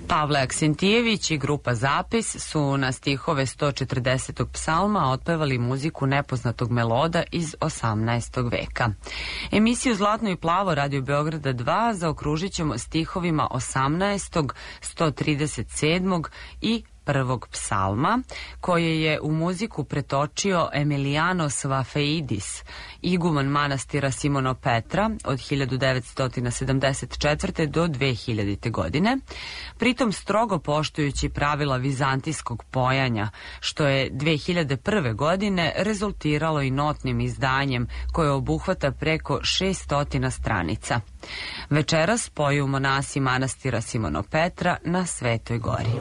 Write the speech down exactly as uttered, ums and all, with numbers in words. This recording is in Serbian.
Pavle Aksentijević i grupa Zapis su na stihove sto četrdesetog psalma otpevali muziku nepoznatog meloda iz osamnaestog veka. Emisiju Zlatno i plavo Radio Beograda dva zaokružit ćemo stihovima osamnaestog, sto trideset sedmog i prvog psalma, koje je u muziku pretočio Emiliano Svafeidis, iguman manastira Simono Petra od hiljadu devetsto sedamdeset četvrte do dve hiljadite. godine, pritom strogo poštujući pravila vizantijskog pojanja, što je dve hiljade prve. godine rezultiralo i notnim izdanjem koje obuhvata preko šeststo stranica. Večeras poju monasi manastira Simono Petra na Svetoj gori.